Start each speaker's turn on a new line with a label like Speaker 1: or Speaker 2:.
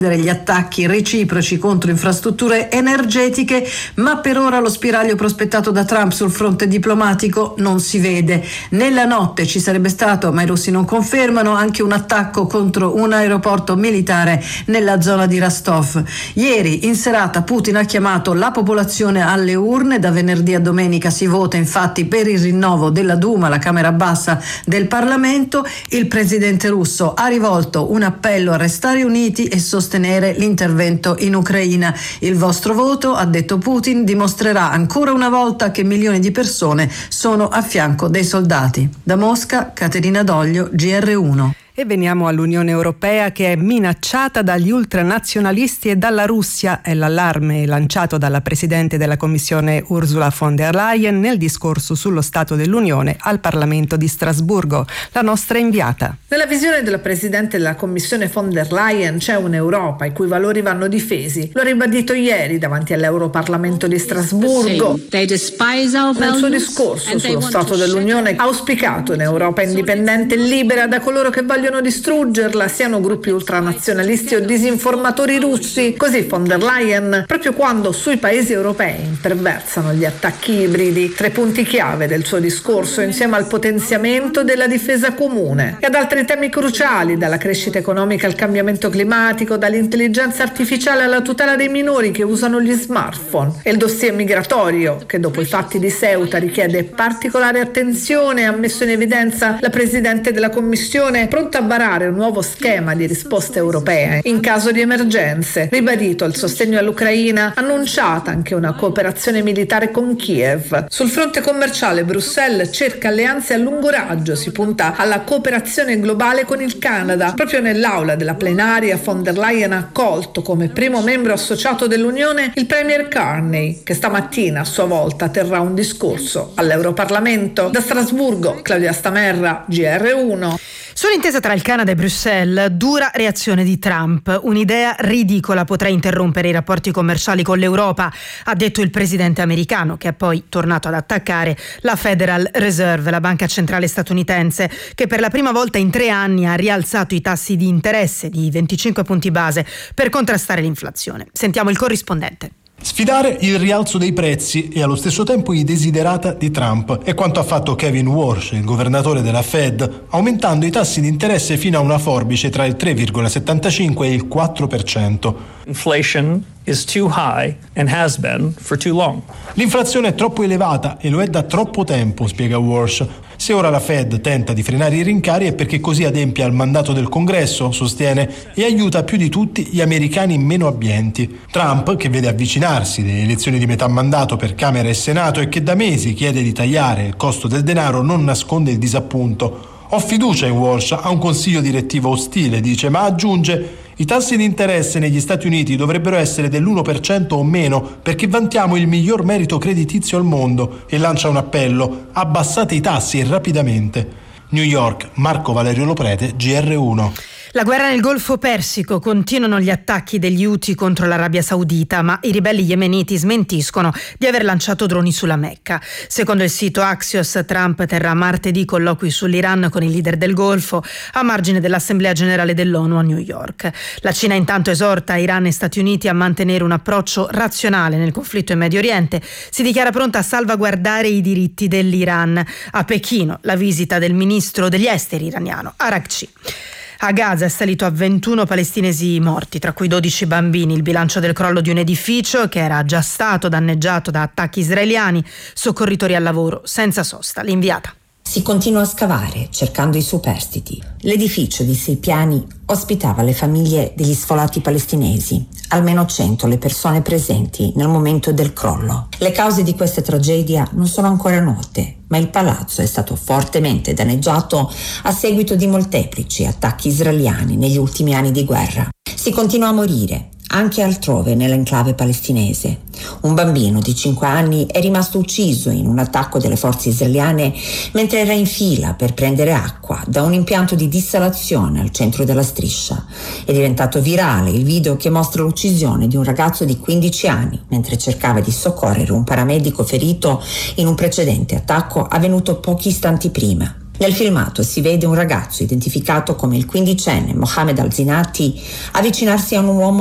Speaker 1: gli attacchi reciproci contro infrastrutture energetiche, ma per ora lo spiraglio prospettato da Trump sul fronte diplomatico non si vede. Nella notte ci sarebbe stato, ma i russi non confermano, anche un attacco contro un aeroporto militare nella zona di Rostov. Ieri in serata Putin ha chiamato la popolazione alle urne. Da venerdì a domenica si vota infatti per il rinnovo della Duma, la Camera Bassa del Parlamento. Il presidente russo ha rivolto un appello a restare uniti e sostenere l'intervento in Ucraina. Il vostro voto, ha detto Putin, dimostrerà ancora una volta che milioni di persone sono a fianco dei soldati. Da Mosca, Caterina Doglio, GR1.
Speaker 2: E veniamo all'Unione Europea, che è minacciata dagli ultranazionalisti e dalla Russia. È l'allarme lanciato dalla Presidente della Commissione Ursula von der Leyen nel discorso sullo Stato dell'Unione al Parlamento di Strasburgo. La nostra inviata.
Speaker 3: Nella visione della Presidente della Commissione von der Leyen c'è un'Europa i cui valori vanno difesi. Lo ha ribadito ieri davanti all'Europarlamento di Strasburgo. Nel suo discorso sullo Stato dell'Unione ha auspicato un'Europa indipendente e libera da coloro che vogliono distruggerla, siano gruppi ultranazionalisti o disinformatori russi. Così von der Leyen, proprio quando sui paesi europei imperversano gli attacchi ibridi, 3 punti chiave del suo discorso, insieme al potenziamento della difesa comune e ad altri temi cruciali, dalla crescita economica al cambiamento climatico, dall'intelligenza artificiale alla tutela dei minori che usano gli smartphone, e il dossier migratorio, che dopo i fatti di Ceuta richiede particolare attenzione, ha messo in evidenza la Presidente della Commissione, pronta a varare un nuovo schema di risposte europee in caso di emergenze, ribadito il sostegno all'Ucraina, annunciata anche una cooperazione militare con Kiev. Sul fronte commerciale Bruxelles cerca alleanze a lungo raggio, si punta alla cooperazione globale con il Canada. Proprio nell'aula della plenaria von der Leyen ha accolto come primo membro associato dell'Unione il Premier Carney, che stamattina a sua volta terrà un discorso all'Europarlamento. Da Strasburgo, Claudia Stamerra, GR1.
Speaker 4: Sull'intesa tra il Canada e Bruxelles, dura reazione di Trump. Un'idea ridicola potrà interrompere i rapporti commerciali con l'Europa, ha detto il presidente americano, che è poi tornato ad attaccare la Federal Reserve, la banca centrale statunitense, che per la prima volta in 3 anni ha rialzato i tassi di interesse di 25 punti base per contrastare l'inflazione. Sentiamo il corrispondente.
Speaker 5: Sfidare il rialzo dei prezzi e allo stesso tempo i desiderata di Trump è quanto ha fatto Kevin Warsh, il governatore della Fed, aumentando i tassi di interesse fino a una forbice tra il 3,75 e il 4%.
Speaker 6: Inflation is too high and has been for too long.
Speaker 5: L'inflazione è troppo elevata e lo è da troppo tempo, spiega Warsh. Se ora la Fed tenta di frenare i rincari è perché così adempie al mandato del Congresso, sostiene, e aiuta più di tutti gli americani meno abbienti. Trump, che vede avvicinarsi le elezioni di metà mandato per Camera e Senato e che da mesi chiede di tagliare il costo del denaro, non nasconde il disappunto. Ho fiducia in Walsh, ha un consiglio direttivo ostile, dice, ma aggiunge: i tassi di interesse negli Stati Uniti dovrebbero essere dell'1% o meno perché vantiamo il miglior merito creditizio al mondo, e lancia un appello: abbassate i tassi rapidamente. New York, Marco Valerio Loprete, GR1.
Speaker 4: La guerra nel Golfo Persico, continuano gli attacchi degli Houthi contro l'Arabia Saudita, ma i ribelli yemeniti smentiscono di aver lanciato droni sulla Mecca. Secondo il sito Axios, Trump terrà martedì colloqui sull'Iran con il leader del Golfo a margine dell'Assemblea Generale dell'ONU a New York. La Cina intanto esorta Iran e Stati Uniti a mantenere un approccio razionale nel conflitto in Medio Oriente. Si dichiara pronta a salvaguardare i diritti dell'Iran. A Pechino la visita del ministro degli esteri iraniano Araghchi. A Gaza è salito a 21 palestinesi morti, tra cui 12 bambini, il bilancio del crollo di un edificio che era già stato danneggiato da attacchi israeliani. Soccorritori al lavoro senza sosta. L'inviata.
Speaker 7: Si continua a scavare, cercando i superstiti. L'edificio di 6 piani ospitava le famiglie degli sfolati palestinesi, almeno 100 le persone presenti nel momento del crollo. Le cause di questa tragedia non sono ancora note, ma il palazzo è stato fortemente danneggiato a seguito di molteplici attacchi israeliani negli ultimi anni di guerra. Si continua a morire, anche altrove nell'enclave palestinese. Un bambino di 5 anni è rimasto ucciso in un attacco delle forze israeliane mentre era in fila per prendere acqua da un impianto di dissalazione al centro della striscia. È diventato virale il video che mostra l'uccisione di un ragazzo di 15 anni mentre cercava di soccorrere un paramedico ferito in un precedente attacco avvenuto pochi istanti prima. Nel filmato si vede un ragazzo identificato come il 15enne Mohamed Al-Zinati avvicinarsi a un uomo